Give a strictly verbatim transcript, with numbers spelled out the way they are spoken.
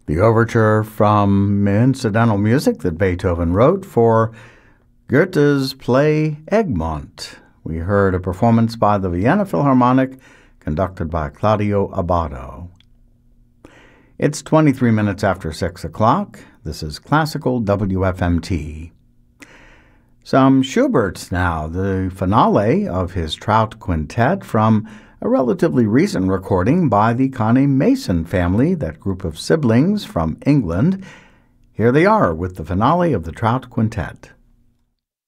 The overture from incidental music that Beethoven wrote for Goethe's play Egmont. We heard a performance by the Vienna Philharmonic conducted by Claudio Abbado. It's twenty-three minutes after six o'clock. This is Classical W F M T. Some Schubert now, the finale of his Trout Quintet from a relatively recent recording by the Connie Mason family, that group of siblings from England. Here they are with the finale of the Trout Quintet.